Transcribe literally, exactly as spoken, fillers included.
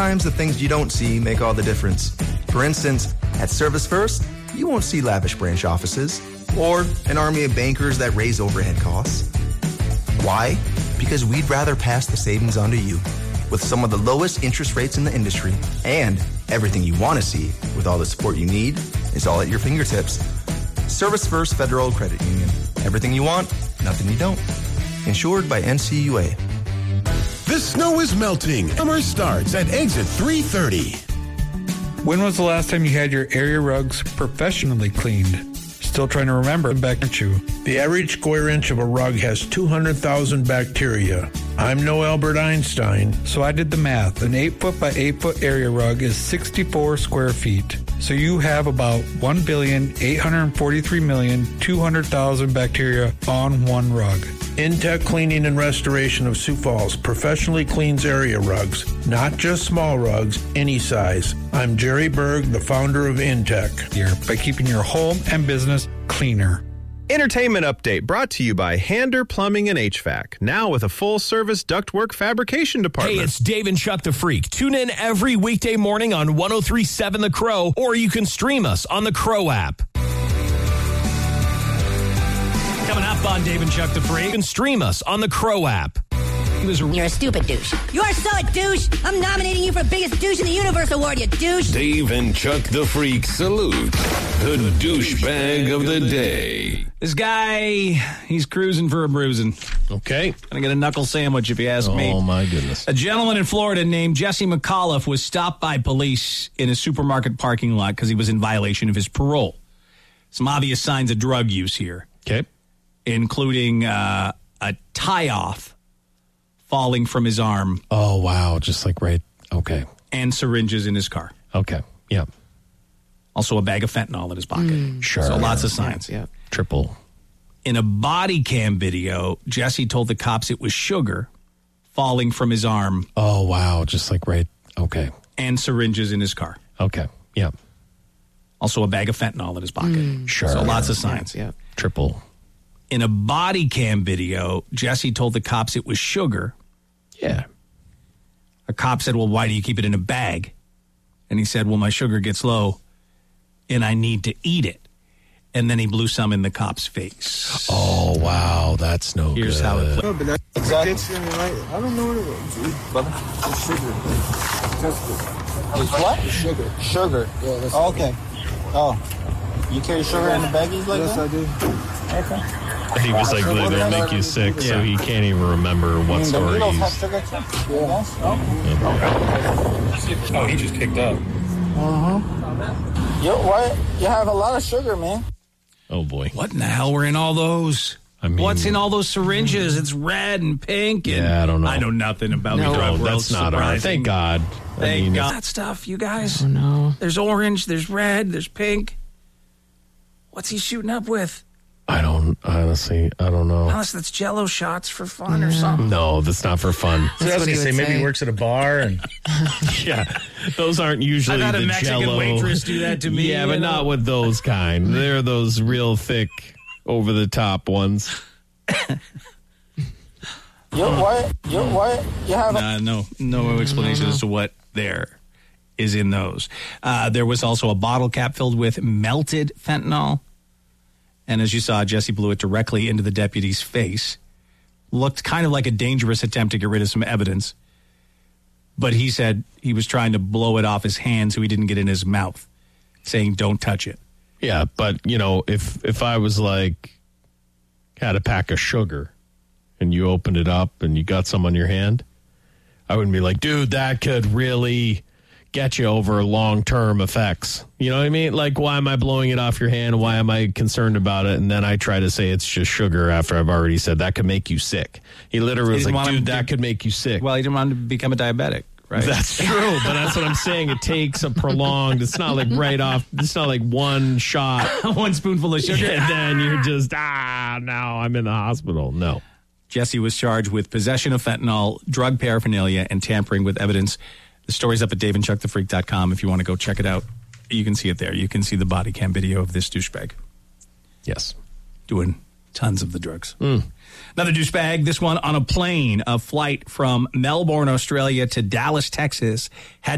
sometimes the things you don't see make all the difference. For instance, at Service First, you won't see lavish branch offices or an army of bankers that raise overhead costs. Why? Because we'd rather pass the savings on to you with some of the lowest interest rates in the industry, and everything you want to see with all the support you need is all at your fingertips. Service First Federal Credit Union. Everything you want, nothing you don't. Insured by N C U A. The snow is melting. Summer starts at exit three thirty. When was the last time you had your area rugs professionally cleaned? Still trying to remember back at you. The average square inch of a rug has two hundred thousand bacteria. I'm no Albert Einstein. So I did the math. An eight foot by eight foot area rug is sixty-four square feet. So you have about one billion eight hundred forty-three million two hundred thousand bacteria on one rug. Intech Cleaning and Restoration of Sioux Falls professionally cleans area rugs, not just small rugs, any size. I'm Jerry Berg, the founder of Intech. Here, by keeping your home and business cleaner. Entertainment update brought to you by Hander Plumbing and H V A C. Now with a full-service ductwork fabrication department. Hey, it's Dave and Chuck the Freak. Tune in every weekday morning on one oh three point seven The Crow, or you can stream us on the Crow app. Coming up on Dave and Chuck the Freak, you can stream us on the Crow app. You're a stupid douche. You are so a douche. I'm nominating you for Biggest Douche in the Universe award, you douche. Dave and Chuck the Freak salute the douchebag of the day. This guy, he's cruising for a bruising. Okay. Gonna get a knuckle sandwich if you ask oh, me. Oh, my goodness. A gentleman in Florida named Jesse McAuliffe was stopped by police in a supermarket parking lot because he was in violation of his parole. Some obvious signs of drug use here. Okay. Including uh, a tie-off falling from his arm. Oh, wow. Just like right. Okay. And syringes in his car. Okay. Yeah. Also a bag of fentanyl in his pocket. Mm, sure. So lots of signs. Yeah. Triple. In a body cam video, Jesse told the cops it was sugar falling from his arm. Oh, wow. Just like right. Okay. And syringes in his car. Okay. Yeah. Also a bag of fentanyl in his pocket. Mm, sure. So lots of signs. Yeah. yeah. Triple. In a body cam video, Jesse told the cops it was sugar. Yeah. A cop said, well, why do you keep it in a bag? And he said, well, my sugar gets low and I need to eat it. And then he blew some in the cop's face. Oh, wow. That's no Here's good. how it played. No, but that's exactly. I don't know what it is, brother. It's sugar. Just it's what? It's sugar. Sugar. Yeah, that's oh, okay. Oh. You carry sugar in the baggies like yes, that? Yes, I do. Okay. He was like, they're going to make you sick, yeah. so he can't even remember what story he's... Yeah. Oh, he just picked up. Uh-huh. Yo, what? You have a lot of sugar, man. Oh, boy. What in the hell were in all those? I mean... What's in all those syringes? It's red and pink. And yeah, I don't know. I know nothing about no, the drug world. That's not surprising. our... Thank God. Thank I mean, God. That stuff, you guys. Oh, no. There's orange, there's red, there's pink. What's he shooting up with? I don't, honestly, I don't know. Unless that's Jell-O shots for fun or something. No, that's not for fun. So that's what I was going to say. Maybe he works at a bar. and Yeah, those aren't usually I've had the a Mexican Jell-O. waitress do that to me. Yeah, but know? not with those kind. They're those real thick, over-the-top ones. Yo, what? Yo, what? You have a- uh, no, no explanation as to what there is in those. Uh, there was also a bottle cap filled with melted fentanyl. And as you saw, Jesse blew it directly into the deputy's face. Looked kind of like a dangerous attempt to get rid of some evidence. But he said he was trying to blow it off his hand so he didn't get in his mouth, saying, don't touch it. Yeah, but, you know, if if I was like, had a pack of sugar and you opened it up and you got some on your hand, I wouldn't be like, dude, that could really get you over long-term effects. You know what I mean? Like, why am I blowing it off your hand? Why am I concerned about it? And then I try to say it's just sugar after I've already said that could make you sick. He literally was like, dude, that could make you sick. Well, he didn't want to become a diabetic, right? That's true, but that's what I'm saying. It takes a prolonged, it's not like right off, it's not like one shot. One spoonful of sugar. And then you're just, ah, now I'm in the hospital. No. Jesse was charged with possession of fentanyl, drug paraphernalia, and tampering with evidence. The story's up at dave and chuck the freak dot com if you want to go check it out. You can see it there. You can see the body cam video of this douchebag. Yes. Doing tons of the drugs. Mm. Another douchebag, this one on a plane. A flight from Melbourne, Australia to Dallas, Texas, had